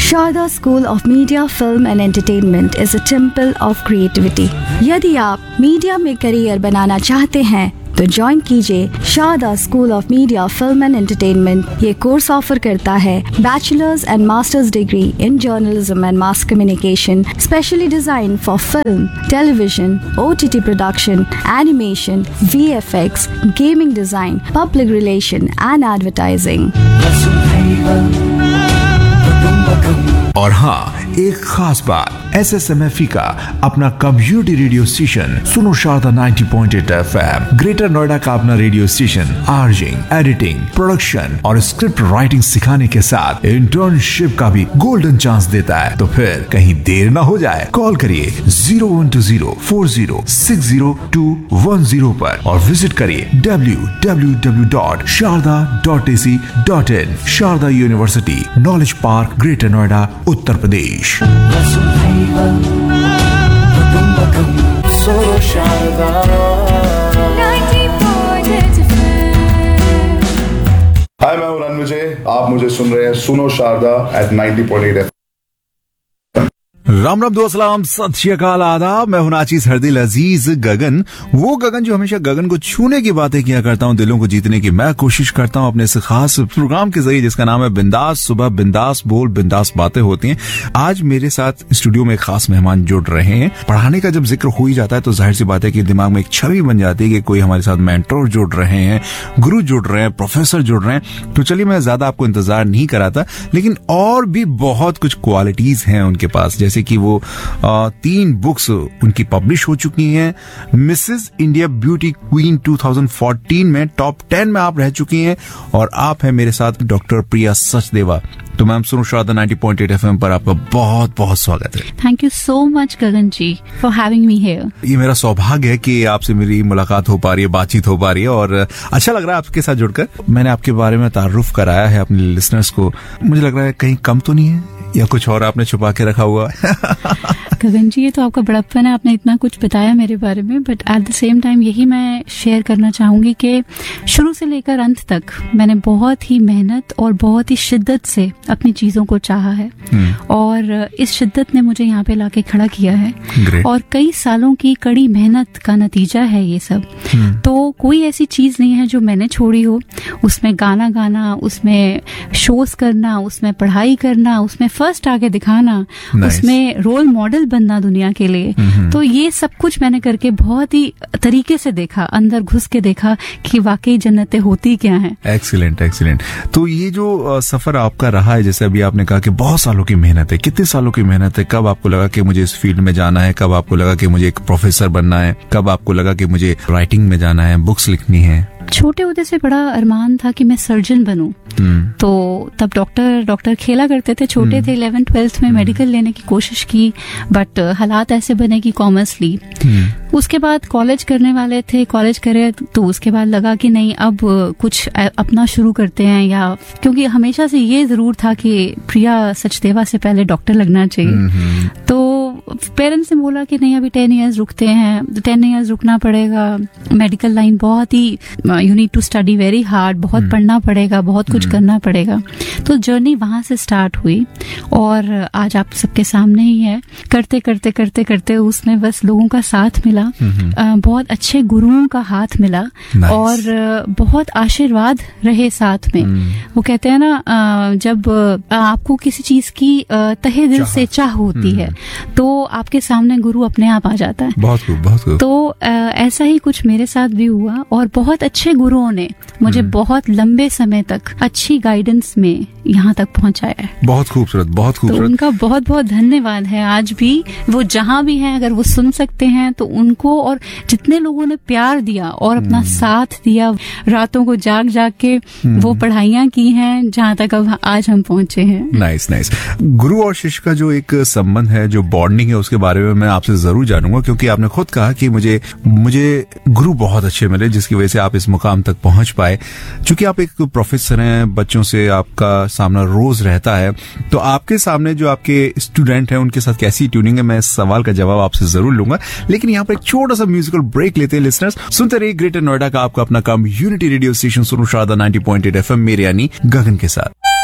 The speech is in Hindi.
Sharda School of Media, Film and Entertainment is a temple of creativity. यदि आप मीडिया में करियर बनाना चाहते हैं तो ज्वाइन कीजिए Sharda school of media, film and entertainment. ये कोर्स ऑफर करता है bachelors and masters degree in journalism and mass communication, specially design for film, television, OTT production, animation, VFX, gaming design, public relation and advertising. और हाँ, एक खास बात, SSMFE का अपना कम्युनिटी रेडियो स्टेशन सुनो शारदा 90.8 FM, ग्रेटर नोएडा का अपना रेडियो स्टेशन आर्जिंग, एडिटिंग, प्रोडक्शन और स्क्रिप्ट राइटिंग सिखाने के साथ इंटर्नशिप का भी गोल्डन चांस देता है। तो फिर कहीं देर ना हो जाए, कॉल करिए 0120406021 पर और विजिट करिए www.sharda.ac.in। Sharda university, knowledge park, greater Noida, Uttar Pradesh. हाय, मैं हूं रणविजय। आप मुझे सुन रहे हैं सुनो शारदा at 90.8 FM। राम राम, दो सलाम, सत श्री अकाल, आदाब। मैं हूं नाचीज हरदिल अजीज गगन, वो गगन जो हमेशा गगन को छूने की बातें किया करता हूं, दिलों को जीतने की मैं कोशिश करता हूं अपने इस खास प्रोग्राम के जरिए जिसका नाम है बिंदास सुबह, बिंदास बोल, बिंदास बातें होती हैं। आज मेरे साथ स्टूडियो में एक खास मेहमान जुड़ रहे हैं। पढ़ाने का जब जिक्र हो ही जाता है तो जाहिर सी बात है कि दिमाग में एक छवि बन जाती है कि कोई हमारे साथ मेंटोर जुड़ रहे हैं, गुरु जुड़ रहे हैं, प्रोफेसर जुड़ रहे हैं। तो चलिए, मैं ज्यादा आपको इंतजार नहीं कराता, लेकिन और भी बहुत कुछ क्वालिटीज हैं उनके पास, जैसे कि वो 3 बुक्स उनकी पब्लिश हो चुकी हैं। मिसेस इंडिया ब्यूटी क्वीन 2014 में टॉप 10 में आप रह चुकी हैं, और आप हैं मेरे साथ डॉक्टर प्रिया सचदेवा। तो मैम, सुनो शारदा 90.8 FM पर आपका बहुत बहुत स्वागत है। Thank you so much Gagan ji for having me here. ये मेरा सौभाग्य है कि आपसे मेरी मुलाकात हो पा रही है, बातचीत हो पा रही है, और अच्छा लग रहा है आपके साथ जुड़कर। मैंने आपके बारे में तारुफ कराया है अपने लिसनर्स को, मुझे लग रहा है कहीं कम तो नहीं है या कुछ और आपने छुपा के रखा हुआ है? गगन जी, ये तो आपका बड़प्पन है, आपने इतना कुछ बताया मेरे बारे में, but at the same time यही मैं शेयर करना चाहूंगी कि शुरू से लेकर अंत तक मैंने बहुत ही मेहनत और बहुत ही शिद्दत से अपनी चीजों को चाहा है, और इस शिद्दत ने मुझे यहाँ पे लाके खड़ा किया है। और कई सालों की कड़ी मेहनत का नतीजा है ये सब। तो कोई ऐसी चीज नहीं है जो मैंने छोड़ी हो। उसमें गाना गाना, उसमें शोज करना, उसमें पढ़ाई करना, उसमें फर्स्ट आगे दिखाना, उसमें रोल मॉडल बनना दुनिया के लिए। तो ये सब कुछ मैंने करके बहुत ही तरीके से देखा, अंदर घुस के देखा कि वाकई जन्नतें होती क्या हैं। Excellent, excellent. तो ये जो सफर आपका रहा है, जैसे अभी आपने कहा कि बहुत सालों की मेहनत है, कितने सालों की मेहनत है? कब आपको लगा कि मुझे इस फील्ड में जाना है? कब आपको लगा कि मुझे एक प्रोफेसर बनना है? कब आपको लगा कि मुझे राइटिंग में जाना है, बुक्स लिखनी है? छोटे होते से बड़ा अरमान था कि मैं सर्जन बनूं। तो तब डॉक्टर खेला करते थे, छोटे थे, 11th-12th में मेडिकल लेने की कोशिश की, बट हालात ऐसे बने कि कॉमर्स ली। उसके बाद कॉलेज करने वाले थे, कॉलेज करे तो उसके बाद लगा कि नहीं, अब कुछ अपना शुरू करते हैं, या क्योंकि हमेशा से ये जरूर था कि प्रिया सचदेवा से पहले डॉक्टर लगना चाहिए। तो पेरेंट्स ने बोला कि नहीं, अभी 10 इयर्स रुकते हैं, 10 इयर्स रुकना पड़ेगा। मेडिकल लाइन बहुत ही, you need to study very hard, बहुत पढ़ना पड़ेगा, बहुत कुछ करना पड़ेगा। तो जर्नी वहां से स्टार्ट हुई, और आज आप सबके सामने ही है। करते करते करते करते उसमें बस लोगों का साथ मिला, बहुत अच्छे गुरुओं का हाथ मिला, और बहुत आशीर्वाद रहे साथ में। वो कहते हैं ना, जब आपको किसी चीज की तहे दिल से चाह होती है तो आपके सामने गुरु अपने आप आ जाता है। बहुत खूब, बहुत खूब। तो ऐसा ही कुछ मेरे साथ भी हुआ, और बहुत अच्छे गुरुओं ने मुझे बहुत लंबे समय तक अच्छी गाइडेंस में यहाँ तक पहुँचाया है। बहुत खूबसूरत, बहुत खूबसूरत। तो उनका बहुत बहुत धन्यवाद है। आज भी वो जहाँ भी हैं, अगर वो सुन सकते हैं तो उनको, और जितने लोगों ने प्यार दिया और अपना साथ दिया, रातों को जाग जाग के वो पढ़ाइयाँ की हैं, जहाँ तक अब आज हम पहुंचे हैं। Nice, nice. गुरु और शिष्य का जो एक संबंध है, जो बॉन्डिंग है, उसके बारे में मैं आपसे जरूर जानूंगा, क्योंकि आपने खुद कहा कि मुझे गुरु बहुत अच्छे मिले, जिसकी वजह से आप इस मुकाम तक पहुंच पाए। चूंकि आप एक प्रोफेसर हैं, बच्चों से आपका सामना रोज रहता है, तो आपके सामने जो आपके स्टूडेंट हैं उनके साथ कैसी ट्यूनिंग है, मैं इस सवाल का जवाब आपसे जरूर लूंगा। लेकिन यहाँ पर एक छोटा सा म्यूजिकल ब्रेक लेते हैं लिसनर्स। सुनते रहिए ग्रेटर नोएडा का आपका अपना कम्युनिटी रेडियो स्टेशन सुनो शारदा 90.8 FM, मेरे यानी गगन के साथ।